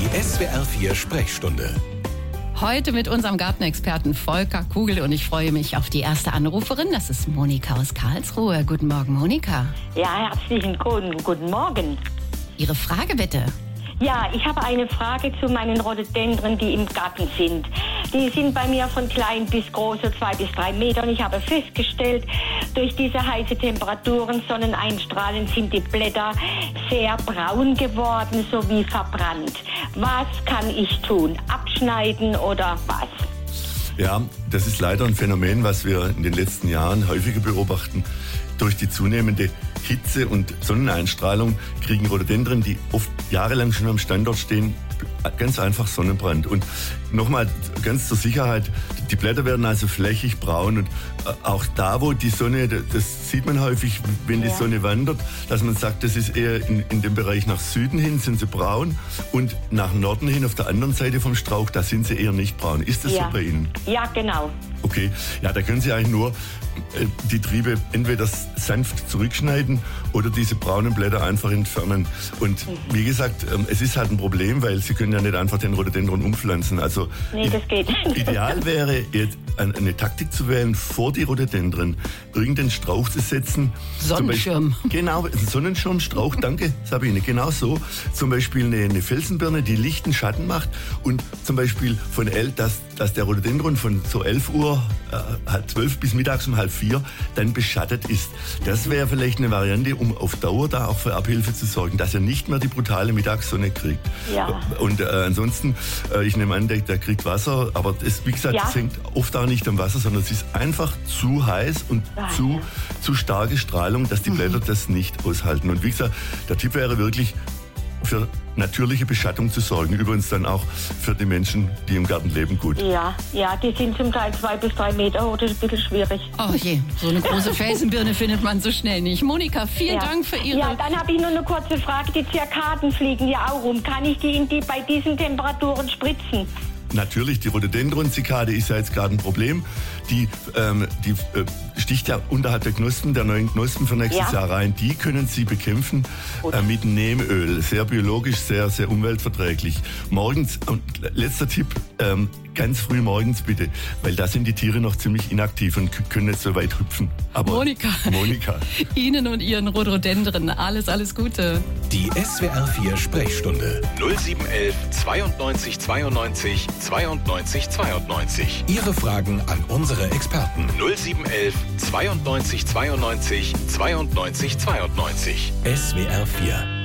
SWR 4 Sprechstunde. Heute mit unserem Gartenexperten Volker Kugel und ich freue mich auf die erste Anruferin. Das ist Monika aus Karlsruhe. Guten Morgen, Monika. Ja, herzlichen guten Morgen. Ihre Frage bitte. Ja, ich habe eine Frage zu meinen Rhododendren, die im Garten sind. Die sind bei mir von klein bis groß, so 2 bis 3 Meter. Und ich habe festgestellt, durch diese heiße Temperaturen, Sonneneinstrahlen sind die Blätter sehr braun geworden, sowie verbrannt. Was kann ich tun? Abschneiden oder was? Ja, das ist leider ein Phänomen, was wir in den letzten Jahren häufiger beobachten. Durch die zunehmende Hitze und Sonneneinstrahlung kriegen Rhododendren, die oft jahrelang schon am Standort stehen, ganz einfach Sonnenbrand. Und nochmal ganz zur Sicherheit, die Blätter werden also flächig braun und auch da, wo die Sonne, das sieht man häufig, wenn die Sonne wandert, dass man sagt, das ist eher in dem Bereich nach Süden hin sind sie braun und nach Norden hin auf der anderen Seite vom Strauch, da sind sie eher nicht braun. Ist das so bei Ihnen? Ja, genau. Okay, ja, da können Sie eigentlich nur die Triebe entweder sanft zurückschneiden oder diese braunen Blätter einfach entfernen. Und wie gesagt, es ist halt ein Problem, weil Sie können ja nicht einfach den Rhododendron umpflanzen. Also nee, das geht. Ideal wäre jetzt eine Taktik zu wählen, vor die Rhododendren irgendeinen Strauch zu setzen. Sonnenschirm. Genau, ein Sonnenschirmstrauch, danke Sabine, genau so. Zum Beispiel eine Felsenbirne, die lichten Schatten macht und zum Beispiel dass der Rhododendron von so 11 Uhr, halb 12 bis mittags um halb 4 dann beschattet ist. Das wäre vielleicht eine Variante, um auf Dauer da auch für Abhilfe zu sorgen, dass er nicht mehr die brutale Mittagssonne kriegt. Ja. Und ansonsten, ich nehme an, der kriegt Wasser, aber das, wie gesagt, das hängt oft auch nicht am Wasser, sondern es ist einfach zu heiß und zu starke Strahlung, dass die Blätter das nicht aushalten. Und wie gesagt, der Tipp wäre wirklich, für natürliche Beschattung zu sorgen. Übrigens dann auch für die Menschen, die im Garten leben, gut. Ja, die sind zum Teil 2 bis 3 Meter hoch, das ist ein bisschen schwierig. Oh je, so eine große Felsenbirne findet man so schnell nicht. Monika, vielen Dank für Ihre... Ja, dann habe ich nur eine kurze Frage. Die Zirkaden fliegen ja auch rum. Kann ich die bei diesen Temperaturen spritzen? Natürlich, die Rhododendron-Zikade ist ja jetzt gerade ein Problem. Die sticht ja unterhalb der Knospen, der neuen Knospen für nächstes Jahr rein. Die können Sie bekämpfen mit Neemöl. Sehr biologisch, sehr, sehr umweltverträglich. Morgens, und letzter Tipp, ganz früh morgens bitte, weil da sind die Tiere noch ziemlich inaktiv und können nicht so weit hüpfen. Aber Monika, Ihnen und Ihren Rhododendren alles Gute. Die SWR 4 Sprechstunde 0711 92 92 92 92. Ihre Fragen an unsere Experten 0711 92 92 92 92. SWR 4